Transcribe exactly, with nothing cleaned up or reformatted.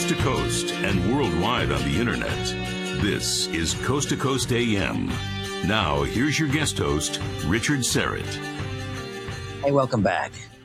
coast to coast and worldwide on the internet. This is Coast to Coast A M. Now, here's your guest host, Richard Syrett. Hey, welcome back.